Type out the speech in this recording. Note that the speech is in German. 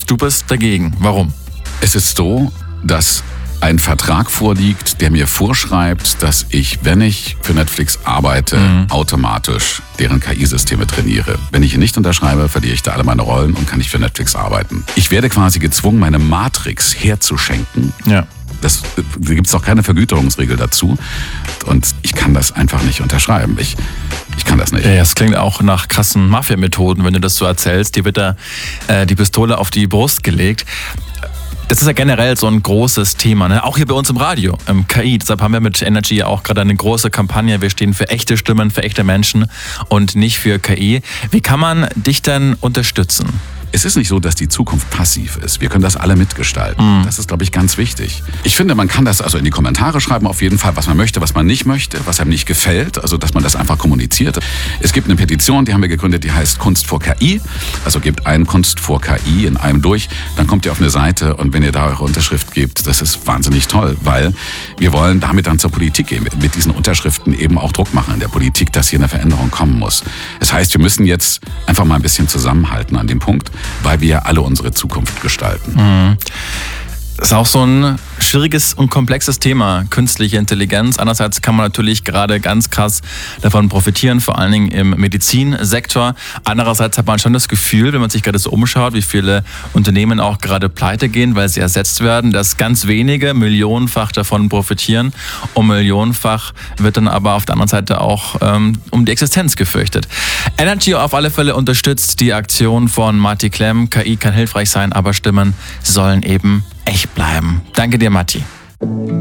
Du bist dagegen. Warum? Es ist so, dass ein Vertrag vorliegt, der mir vorschreibt, dass ich, wenn ich für Netflix arbeite, automatisch deren KI-Systeme trainiere. Wenn ich ihn nicht unterschreibe, verliere ich da alle meine Rollen und kann nicht für Netflix arbeiten. Ich werde quasi gezwungen, meine Matrix herzuschenken. Ja. Da gibt es auch keine Vergüterungsregel dazu. Und ich kann das einfach nicht unterschreiben. Ich kann das nicht. Ja, es klingt auch nach krassen Mafia-Methoden, wenn du das so erzählst. Dir wird da die Pistole auf die Brust gelegt. Das ist ja generell so ein großes Thema, ne? Auch hier bei uns im Radio, KI. Deshalb haben wir mit Energy ja auch gerade eine große Kampagne. Wir stehen für echte Stimmen, für echte Menschen und nicht für KI. Wie kann man dich denn unterstützen? Es ist nicht so, dass die Zukunft passiv ist. Wir können das alle mitgestalten. Das ist, glaube ich, ganz wichtig. Ich finde, man kann das also in die Kommentare schreiben, auf jeden Fall, was man möchte, was man nicht möchte, was einem nicht gefällt. Also, dass man das einfach kommuniziert. Es gibt eine Petition, die haben wir gegründet, die heißt Kunst vor KI. Also gebt ein Kunst vor KI in einem durch. Dann kommt ihr auf eine Seite und wenn ihr da eure Unterschrift gebt, das ist wahnsinnig toll, weil wir wollen damit dann zur Politik gehen. Mit diesen Unterschriften eben auch Druck machen in der Politik, dass hier eine Veränderung kommen muss. Das heißt, wir müssen jetzt einfach mal ein bisschen zusammenhalten an dem Punkt, weil wir alle unsere Zukunft gestalten. Das ist auch so ein schwieriges und komplexes Thema, künstliche Intelligenz. Andererseits kann man natürlich gerade ganz krass davon profitieren, vor allen Dingen im Medizinsektor. Andererseits hat man schon das Gefühl, wenn man sich gerade so umschaut, wie viele Unternehmen auch gerade pleite gehen, weil sie ersetzt werden, dass ganz wenige millionenfach davon profitieren. Und millionenfach wird dann aber auf der anderen Seite auch um die Existenz gefürchtet. Energy auf alle Fälle unterstützt die Aktion von Matti Klemm. KI kann hilfreich sein, aber Stimmen sollen eben echt bleiben. Danke dir, Matti.